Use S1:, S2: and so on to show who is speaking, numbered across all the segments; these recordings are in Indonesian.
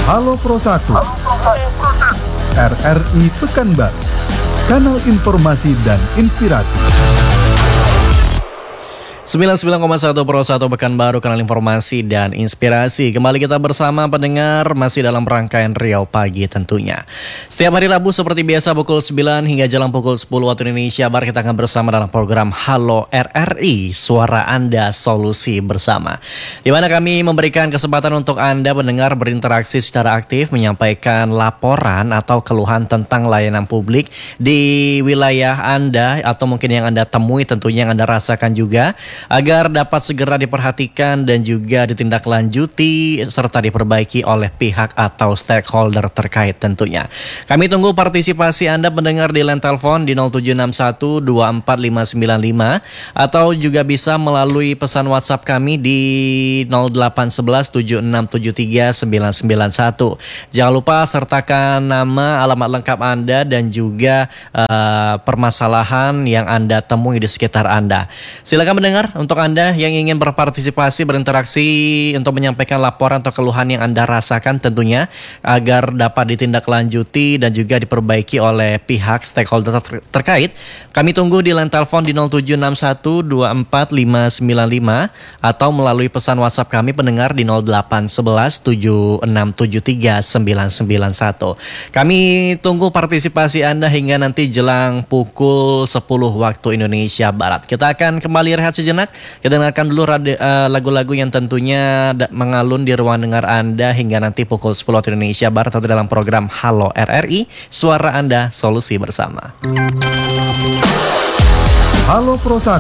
S1: Halo Pro 1, RRI Pekanbaru, kanal informasi dan inspirasi.
S2: 99,1 Pro 1 Pekanbaru, kanal informasi dan inspirasi. Kembali kita bersama pendengar, masih dalam rangkaian Riau Pagi tentunya. Setiap hari Rabu seperti biasa pukul 9 hingga jelang pukul 10 waktu Indonesia Barat, kita akan bersama dalam program Halo RRI, Suara Anda Solusi Bersama, di mana kami memberikan kesempatan untuk Anda pendengar berinteraksi secara aktif, menyampaikan laporan atau keluhan tentang layanan publik di wilayah Anda atau mungkin yang Anda temui, tentunya yang Anda rasakan juga, agar dapat segera diperhatikan dan juga ditindaklanjuti serta diperbaiki oleh pihak atau stakeholder terkait tentunya. Kami tunggu partisipasi Anda pendengar di line telepon di 0761 24595 atau juga bisa melalui pesan WhatsApp kami di 0811 7673 991. Jangan lupa sertakan nama, alamat lengkap Anda dan juga permasalahan yang Anda temui di sekitar Anda. Silakan mendengar. Untuk Anda yang ingin berpartisipasi, berinteraksi untuk menyampaikan laporan atau keluhan yang Anda rasakan tentunya, agar dapat ditindaklanjuti dan juga diperbaiki oleh pihak stakeholder terkait, kami tunggu di line telepon di 0761 24595 atau melalui pesan WhatsApp kami pendengar di 0811 7673 991. Kami tunggu partisipasi Anda hingga nanti jelang pukul 10 waktu Indonesia Barat. Kita akan kembali rehat sejenak. Kita dengarkan dulu lagu-lagu yang tentunya mengalun di ruang dengar Anda hingga nanti pukul 10 waktu Indonesia Barat atau dalam program Halo RRI, Suara Anda Solusi Bersama.
S1: Halo Pro 1,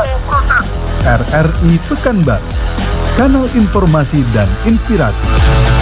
S1: RRI Pekanbaru, kanal informasi dan inspirasi.